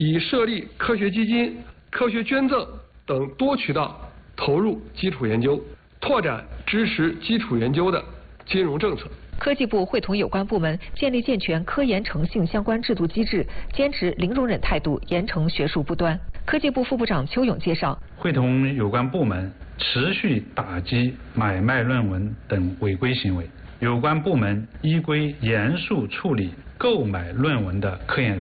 以设立科学基金、科学捐赠等多渠道投入基础研究，拓展支持基础研究的金融政策。 科技部会同有关部门建立健全科研诚信相关制度机制，坚持零容忍态度，严惩学术不端。科技部副部长邱勇介绍， 会同有关部门持续打击买卖论文等违规行为，有关部门依规严肃处理购买论文的科研